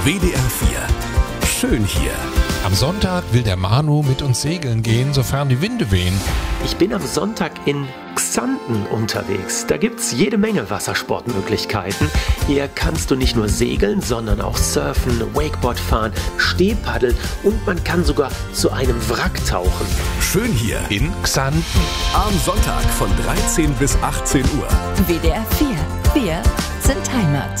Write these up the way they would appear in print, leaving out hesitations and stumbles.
WDR 4. Schön hier. Am Sonntag will der Manu mit uns segeln gehen, sofern die Winde wehen. Ich bin am Sonntag in Xanten unterwegs. Da gibt's jede Menge Wassersportmöglichkeiten. Hier kannst du nicht nur segeln, sondern auch surfen, Wakeboard fahren, Stehpaddel und man kann sogar zu einem Wrack tauchen. Schön hier. In Xanten. Am Sonntag von 13 bis 18 Uhr. WDR 4. Wir sind Heimat.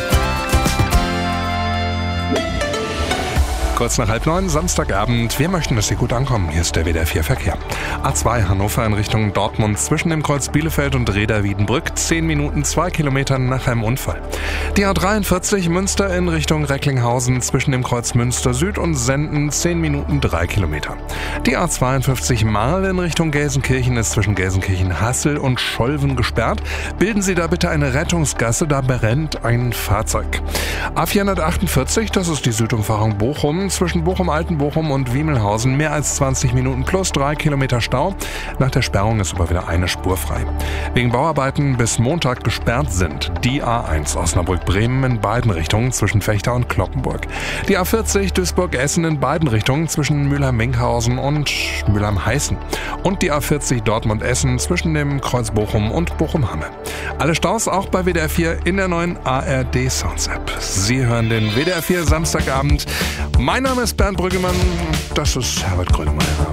Kurz nach 8:30, Samstagabend. Wir möchten, dass Sie gut ankommen. Hier ist der WDR 4 Verkehr. A2 Hannover in Richtung Dortmund zwischen dem Kreuz Bielefeld und Reda-Wiedenbrück. 10 Minuten, 2 Kilometer nach einem Unfall. Die A43 Münster in Richtung Recklinghausen zwischen dem Kreuz Münster Süd und Senden. 10 Minuten, 3 Kilometer. Die A52 Marl in Richtung Gelsenkirchen ist zwischen Gelsenkirchen-Hassel und Scholven gesperrt. Bilden Sie da bitte eine Rettungsgasse, da brennt ein Fahrzeug. A448, das ist die Südumfahrung Bochum. Zwischen Bochum-Altenbochum und Wiemelhausen mehr als 20 Minuten plus 3 Kilometer Stau. Nach der Sperrung ist aber wieder eine Spur frei. Wegen Bauarbeiten bis Montag gesperrt sind die A1 Osnabrück-Bremen in beiden Richtungen zwischen Vechta und Cloppenburg. Die A40 Duisburg-Essen in beiden Richtungen zwischen Mülheim-Minkhausen und Mülheim-Heißen. Und die A40 Dortmund-Essen zwischen dem Kreuz Bochum und Bochum-Hamme. Alle Staus auch bei WDR 4 in der neuen ARD Sounds App. Sie hören den WDR 4 Samstagabend. Mein Name ist Bernd Brüggemann, das ist Herbert Grönemeyer.